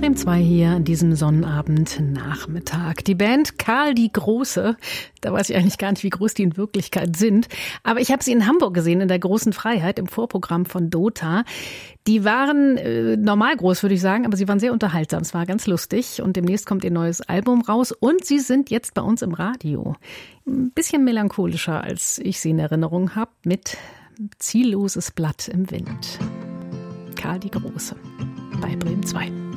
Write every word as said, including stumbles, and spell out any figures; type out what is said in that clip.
Bremen zwei hier an diesem Sonnabend-Nachmittag. Die Band Karl die Große, da weiß ich eigentlich gar nicht, wie groß die in Wirklichkeit sind, aber ich habe sie in Hamburg gesehen, in der Großen Freiheit, im Vorprogramm von Dota. Die waren äh, normal groß, würde ich sagen, aber sie waren sehr unterhaltsam. Es war ganz lustig und demnächst kommt ihr neues Album raus und sie sind jetzt bei uns im Radio. Ein bisschen melancholischer, als ich sie in Erinnerung habe, mit Zielloses Blatt im Wind. Karl die Große bei Bremen zwei.